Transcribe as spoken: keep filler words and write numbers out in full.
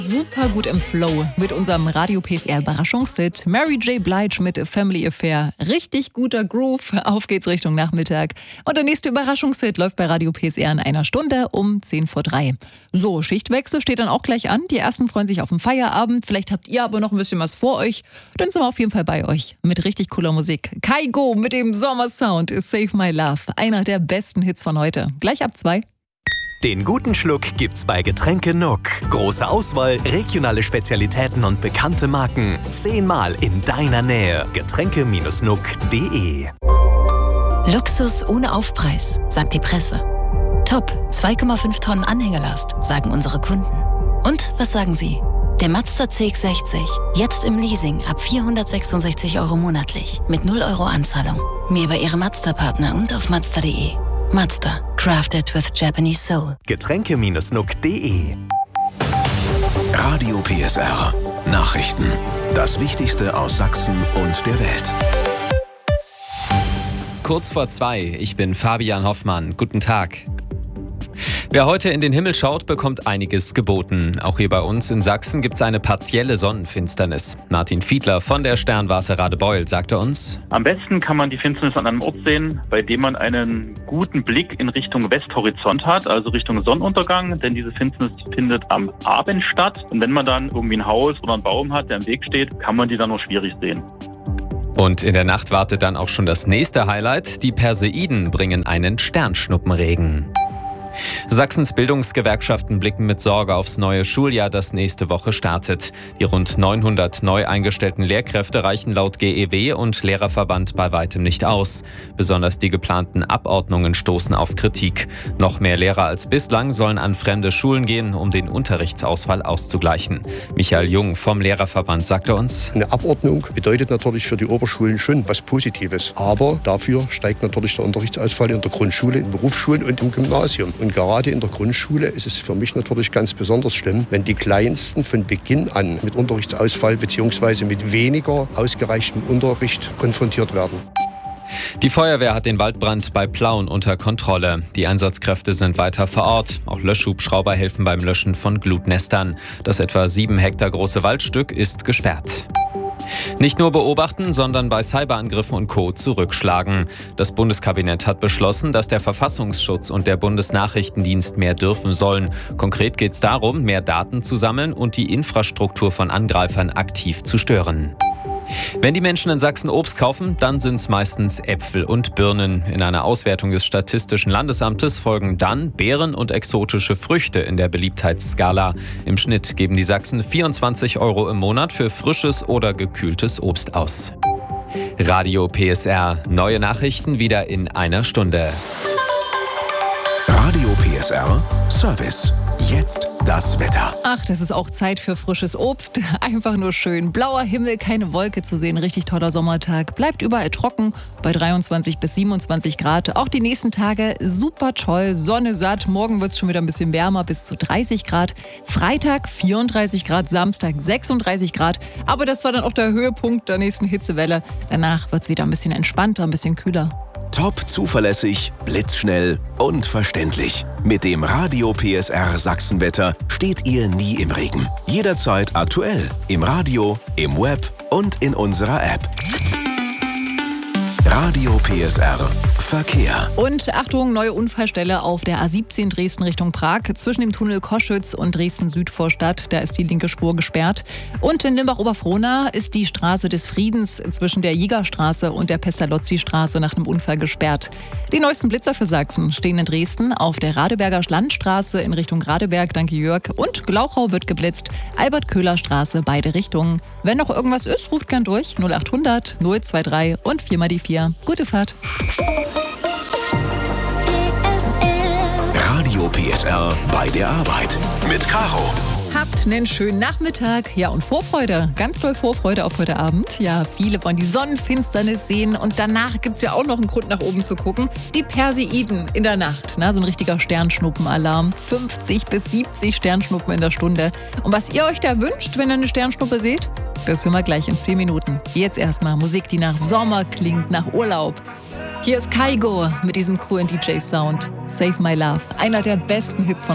Super gut im Flow mit unserem Radio P S R Überraschungshit. Mary J. Blige mit Family Affair. Richtig guter Groove. Auf geht's Richtung Nachmittag. Und der nächste Überraschungshit läuft bei Radio P S R in einer Stunde um zehn vor drei. So, Schichtwechsel steht dann auch gleich an. Die ersten freuen sich auf den Feierabend. Vielleicht habt ihr aber noch ein bisschen was vor euch. Dann sind wir auf jeden Fall bei euch mit richtig cooler Musik. Kygo mit dem Sommersound ist Save My Love. Einer der besten Hits von heute. Gleich ab zwei. Den guten Schluck gibt's bei Getränke Nuck. Große Auswahl, regionale Spezialitäten und bekannte Marken. Zehnmal in deiner Nähe. Getränke Nuck punkt de. Luxus ohne Aufpreis, sagt die Presse. Top, zwei Komma fünf Tonnen Anhängelast, sagen unsere Kunden. Und was sagen Sie? Der Mazda C X sechzig, jetzt im Leasing ab vierhundertsechsundsechzig Euro monatlich, mit null Euro Anzahlung. Mehr bei Ihrem Mazda-Partner und auf mazda punkt de. Mazda, crafted with Japanese soul. Getränke Nuck punkt de. Radio P S R. Nachrichten. Das Wichtigste aus Sachsen und der Welt. Kurz vor zwei, ich bin Fabian Hoffmann. Guten Tag. Wer heute in den Himmel schaut, bekommt einiges geboten. Auch hier bei uns in Sachsen gibt es eine partielle Sonnenfinsternis. Martin Fiedler von der Sternwarte Radebeul sagte uns: Am besten kann man die Finsternis an einem Ort sehen, bei dem man einen guten Blick in Richtung Westhorizont hat, also Richtung Sonnenuntergang, denn diese Finsternis findet am Abend statt. Und wenn man dann irgendwie ein Haus oder einen Baum hat, der im Weg steht, kann man die dann nur schwierig sehen. Und in der Nacht wartet dann auch schon das nächste Highlight. Die Perseiden bringen einen Sternschnuppenregen. Sachsens Bildungsgewerkschaften blicken mit Sorge aufs neue Schuljahr, das nächste Woche startet. Die rund neunhundert neu eingestellten Lehrkräfte reichen laut G E W und Lehrerverband bei weitem nicht aus. Besonders die geplanten Abordnungen stoßen auf Kritik. Noch mehr Lehrer als bislang sollen an fremde Schulen gehen, um den Unterrichtsausfall auszugleichen. Michael Jung vom Lehrerverband sagte uns: Eine Abordnung bedeutet natürlich für die Oberschulen schon was Positives. Aber dafür steigt natürlich der Unterrichtsausfall in der Grundschule, in Berufsschulen und im Gymnasium. Und gerade in der Grundschule ist es für mich natürlich ganz besonders schlimm, wenn die Kleinsten von Beginn an mit Unterrichtsausfall bzw. mit weniger ausgereichtem Unterricht konfrontiert werden. Die Feuerwehr hat den Waldbrand bei Plauen unter Kontrolle. Die Einsatzkräfte sind weiter vor Ort. Auch Löschhubschrauber helfen beim Löschen von Glutnestern. Das etwa sieben Hektar große Waldstück ist gesperrt. Nicht nur beobachten, sondern bei Cyberangriffen und Co. zurückschlagen. Das Bundeskabinett hat beschlossen, dass der Verfassungsschutz und der Bundesnachrichtendienst mehr dürfen sollen. Konkret geht es darum, mehr Daten zu sammeln und die Infrastruktur von Angreifern aktiv zu stören. Wenn die Menschen in Sachsen Obst kaufen, dann sind es meistens Äpfel und Birnen. In einer Auswertung des Statistischen Landesamtes folgen dann Beeren und exotische Früchte in der Beliebtheitsskala. Im Schnitt geben die Sachsen vierundzwanzig Euro im Monat für frisches oder gekühltes Obst aus. Radio P S R. Neue Nachrichten wieder in einer Stunde. Radio P S R Service. Jetzt das Wetter. Ach, das ist auch Zeit für frisches Obst. Einfach nur schön. Blauer Himmel, keine Wolke zu sehen. Richtig toller Sommertag. Bleibt überall trocken bei dreiundzwanzig bis siebenundzwanzig Grad. Auch die nächsten Tage super toll. Sonne satt. Morgen wird es schon wieder ein bisschen wärmer, bis zu dreißig Grad. Freitag vierunddreißig Grad, Samstag sechsunddreißig Grad. Aber das war dann auch der Höhepunkt der nächsten Hitzewelle. Danach wird es wieder ein bisschen entspannter, ein bisschen kühler. Top zuverlässig, blitzschnell und verständlich. Mit dem Radio P S R Sachsenwetter steht ihr nie im Regen. Jederzeit aktuell. Im Radio, im Web und in unserer App. Radio P S R Verkehr. Und Achtung, neue Unfallstelle auf der A siebzehn Dresden Richtung Prag. Zwischen dem Tunnel Koschütz und Dresden-Südvorstadt. Da ist die linke Spur gesperrt. Und in Limbach-Oberfrohna ist die Straße des Friedens zwischen der Jägerstraße und der Pestalozzi-Straße nach einem Unfall gesperrt. Die neuesten Blitzer für Sachsen stehen in Dresden auf der Radeberger Landstraße in Richtung Radeberg, danke Jörg. Und Glauchau wird geblitzt. Albert-Köhler-Straße, beide Richtungen. Wenn noch irgendwas ist, ruft gern durch. null achthundert null drei drei und vier mal die vier. Gute Fahrt. Radio P S R bei der Arbeit mit Caro. Habt einen schönen Nachmittag. Ja, und Vorfreude. Ganz doll Vorfreude auf heute Abend. Ja, viele wollen die Sonnenfinsternis sehen. Und danach gibt es ja auch noch einen Grund, nach oben zu gucken. Die Perseiden in der Nacht. Na, so ein richtiger Sternschnuppenalarm. fünfzig bis siebzig Sternschnuppen in der Stunde. Und was ihr euch da wünscht, wenn ihr eine Sternschnuppe seht, das hören wir gleich in zehn Minuten. Jetzt erstmal Musik, die nach Sommer klingt, nach Urlaub. Hier ist Kygo mit diesem coolen D J-Sound. Save My Love. Einer der besten Hits von